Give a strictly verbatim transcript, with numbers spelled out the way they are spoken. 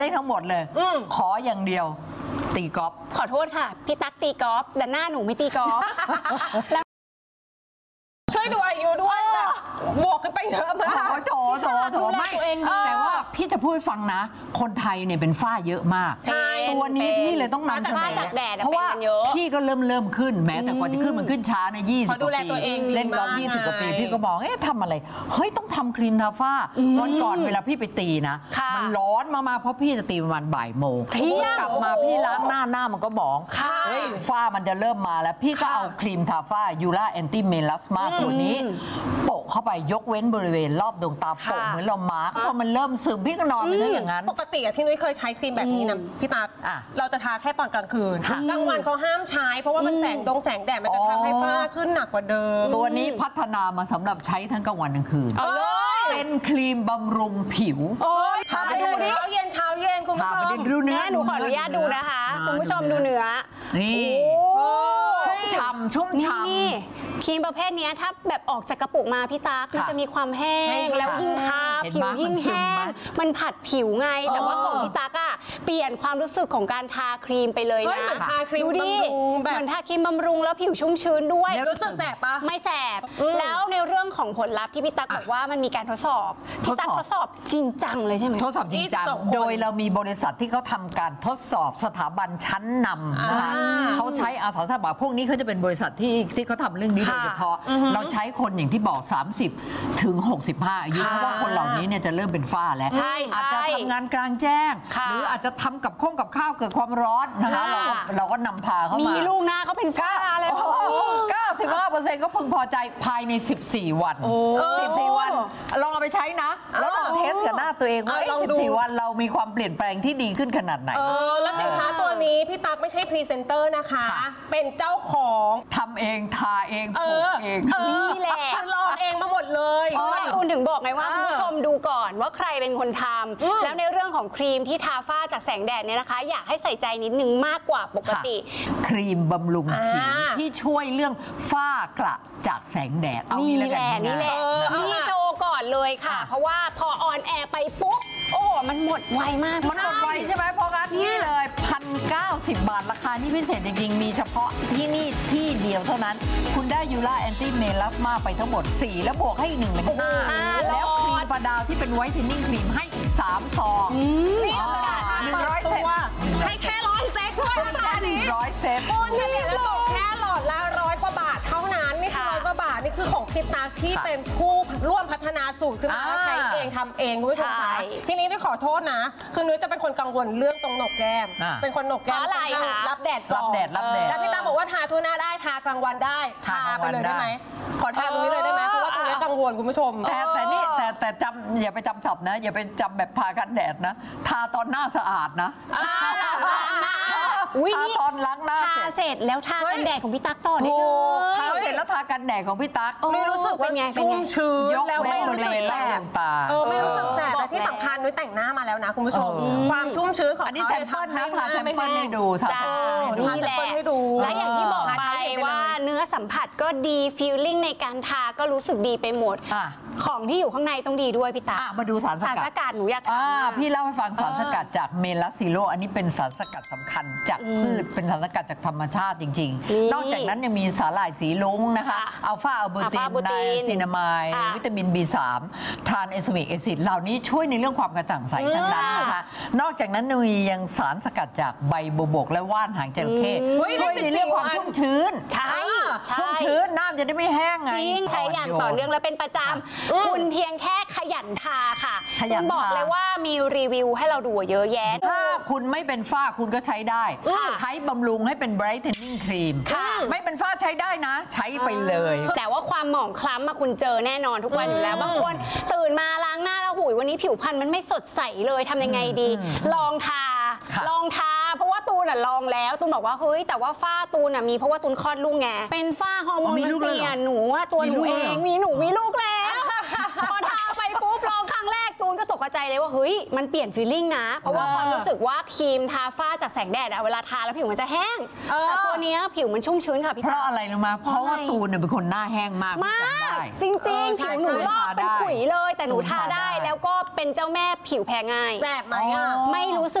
ได้ทั้งหมดเลยขออย่างเดียวตีกอล์ฟขอโทษค่ะพี่ตั๊กตีกอล์ฟแต่หน้าหนูไม่ตีกอล์ฟแล้วช่วยดูอายุด้วยแบบบวกกันไปเยอะมากโถโถโถไม่แต่ว่าพี่จะพูดฟังนะคนไทยเนี่ยเป็นฝ้าเยอะมากตัวนี้พี่เลยต้องนำเสนอเพราะว่าพี่ก็เริ่มเริ่มขึ้นแม้แต่กว่าจะขึ้นมันขึ้นช้านะยี่สิบกว่าปีเล่นกอล์ฟยี่สิบกว่าปีพี่ก็บอกเอ๊ะทำอะไรเฮ้ยต้องทำครีมทาฝ้าวันก่อนเวลาพี่ไปตีนะมันร้อนมากๆเพราะพี่จะตีประมาณบ่ายโมงกลับมาพี่ล้างหน้าหน้ามันก็มองเฮ้ยฝ้ามันจะเริ่มมาแล้วพี่ก็เอาครีมทาฝ้ายูราแอนตี้เมลาสมาตัวนี้โปะเข้าไปยกเว้นบริเวณรอบดวงตาโปะเหมือนเรามาร์กพอมันเริ่มซึมพี่ก็นอนไปเลยอย่างนั้นปกติที่นุ้ยเคยใช้ครีมแบบนี้นะพี่ตั๊กเราจะทาแค่ตอนกลางคืนกลางวันเขาห้ามใช้เพราะว่ามันแสงดงแสงแดดมันจะทำให้ฝ้าขึ้นหนักกว่าเดิมตัวนี้พัฒนามาสำหรับใช้ทั้งกลางวันกลางคืนเป็นครีมบำรุงผิวทาไปดูเช้าเย็นเช้าเย็นคุณผู้ชมดูเนื้อหนูขออนุญาตดูนะคะคุณผู้ชมดูเนื้อนี่ชุ่มฉ่ำชุ่มฉ่ำครีมประเภทนี้ถ้าแบบออกจากกระปุกมาพี่ตั๊กมันจะมีความแห้งแล้วยิ่งทาผิวยิ่งแห้งมันผัดผิวไงแต่ว่าของพี่ตั๊กอะเปลี่ยนความรู้สึกของการทาครีมไปเลยนะดูดิเหมือนทาครีมบำรุงแล้วผิวชุ่มชื้นด้วยรู้สึกแสบปะไม่แสบแล้วในเรื่องของผลลัพธ์ที่พี่ตั๊กบอกว่ามันมีการทดสอบพี่ตั๊กทดสอบจริงจังเลยใช่ไหมทดสอบจริงจังโดยเรามีบริษัทที่เขาทำการทดสอบสถาบันชั้นนำนะคะเขาใช้อาสาสมัครพวกนี้เขาจะเป็นบริษัทที่ที่เขาทำเรื่องนี้โดยเฉพาะเราใช้คนอย่างที่บอกสามสิบถึงหกสิบห้าอายุเพราะว่าคนเหล่านี้เนี่ยจะเริ่มเป็นฝ้าแล้วอาจจะทำงานกลางแจ้งหรืออาจจะทำกับข้องกับข้าวเกิดความร้อนนะคะเราก็เราก็นำพาเขามีลูกหน้าเขาเป็นฝ้าเลยเก้าสิบห้าเปอร์เซ็นต์ก็พึงพอใจภายในสิบสี่วันสิบสี่วันลองเอาไปใช้นะแล้วลองเทสกับหน้าตัวเองว่าสิบสี่วันเรามีความเปลี่ยนแปลงที่ดีขึ้นขนาดไหนแล้วสินค้าตัวนี้พี่ตั๊กไม่ใช่พรีเซนเตอร์นะคะเป็นเจ้าของทำเองทาเองปลูกเองนี่แหละลองเองมาหมดเลยคุณถึงบอกไงว่าคุณผู้ชมดูก่อนว่าใครเป็นคนทำแล้วในเรื่องของครีมที่ทาฝ้าจากแสงแดดเนี่ยนะคะอยากให้ใส่ใจนิดนึงมากกว่าปกติครีมบำรุงผิวที่ช่วยเรื่องฝ้ากระจากแสงแดดเอางี้แล้วกันนี่แหละนี่โชว์ก่อนเลยค่ะเพราะว่าพอออนแอร์ไปปุ๊บโอ้มันหมดไวมากมันหมดไวใช่ไหมเพราะงั้นนี่เลยพันเก้าสิบบาทราคาที่พิเศษจริงๆมีเฉพาะที่นี่ที่เดียวเท่านั้นคุณได้ยูราแอนตี้เมลาสมาไปทั้งหมดสี่แล้วบวกให้อีกหนึ่งเป็นห้าแล้วครีมประดาวที่เป็นไวท์เทนนิ่งครีมให้อีกสามซองนี่หนึ่งร้อยเซตให้แค่ร้อยเซตด้วยนะคะนี้ร้อยเซตคุณเฉลี่ยแล้วตกแค่หลอดละร้อยกว่าบาทเท่านั้นนี่คือร้อยกว่าบาทนี่คือของพี่ตั๊กที่เป็นผู้ร่วมพัฒนาสูตรขึ้นมาใช้เองทำเองคุณผู้ชมคะทีนี้ได้ขอโทษนะคือนุ้ยจะเป็นคนกังวลเรื่องตรงหนกแก้มเป็นคนหนกแก้มรับแดดก่อนแล้วพี่ตั๊กบอกว่าทาทั่วหน้าได้ทากลางวันได้ทาไปเลยได้ไหมขอทาตรงนี้เลยได้ไหมเพราะว่าตรงนี้กังวลคุณผู้ชมแต่แต่นี่แต่แต่จำอย่าไปจำศัพท์นะอย่าไปจำแบบทากันแดดนะทาตอนหน้าสะอาดนะทาตอนล้างหน้าทาเสร็จแล้วทากันแดดของพี่ตั๊กต่อได้เลยทาเสร็จแล้วทากันแดดของพี่ตั๊กไม่รู้สึกเป็นไงชุ่มชื้นแล้วไม่รู้สึกแสบตาไม่รู้สึกแสบแต่ที่สำคัญนุ้ยแต่งหน้ามาแล้วนะคุณผู้ชมความชุ่มชื้นของอันนี้แซมเปิลนะทาแซมเปิลให้ดูทาแซมเปิลให้ดูและอย่างที่บอกไปว่าเนื้อสัมผัสก็ดีฟีลลิ่งในการทาก็รู้สึกดีไปหมดของที่อยู่ข้างในต้องดีด้วยพี่ตามาดูสารสกัดสารสกัดหนูอยากถามพี่เล่าให้ฟังสารสกัดจากเมลาซิโลอันนี้เป็นสารสกัดสำคัญจากพืชเป็นสารสกัดจากธรรมชาติจริงๆนอกจากนั้นยังมีสาหร่ายสีลุ้งนะคะอัลฟาอัลบูตินไนซินามายวิตามิน บี สาม ทรานเอสเมกแอซิดเหล่านี้ช่วยในเรื่องความกระจ่างใสทั้งนั้นนะคะนอกจากนั้นมียังสารสกัดจากใบบัวบกและว่านหางจระเข้ช่วยในเรื่องความชุ่มชื้นใช่ชุ่มชื้นน้ำจะได้ไม่แห้งไงจริงใช้อย่างต่อเนื่องและเป็นประจำคุณเพียงแค่ขยันทาค่ะคุณบอกเลยว่ามีรีวิวให้เราดูเยอะแยะถ้าคุณไม่เป็นฝ้าคุณก็ใช้ได้ใช้บำรุงให้เป็นไบรท์เทนนิ่งครีมไม่เป็นฝ้าใช้ได้นะใช้ไปเลยแต่ว่าความหมองคล้ำมาคุณเจอแน่นอนทุกวันอยู่แล้วบางคนตื่นมาล้างหน้าแล้วหุยวันนี้ผิวพรรณมันไม่สดใสเลยทำยังไงดีลองทาลองทาเพราะว่าตูนอ่ะลองแล้วตูนบอกว่าเฮ้ยแต่ว่าฝ้าตูนอ่ะมีเพราะว่าตูนคลอดลูกไงเป็นฝ้าฮอร์โมนมันเปลี่ยนหนูว่าตัวหนูเองมีหนูมีลูกแล้วพอทาไปปุ๊บลองครั้งแรกตูนนก็ตกใจเลยว่าเฮ้ยมันเปลี่ยนฟีลลิ่งนะเพราะว่าความรู้สึกว่าครีมทาฝ้าจากแสงแดดอะเวลาทาแล้วผิวมันจะแห้งแต่ตัวเนี้ยผิวมันชุ่มชื้นค่ะพี่เพตาราะอะไรรู้ไหมเพราะว่าตูนเนี่ยเป็นคนหน้าแห้งมากมากจำได้จริงๆผิวหนูลอกเป็นขุยเลยแต่หนูทาได้แล้วก็เป็นเจ้าแม่ผิวแพ้ง่ายแสบไหมอ่ะไม่รู้สึก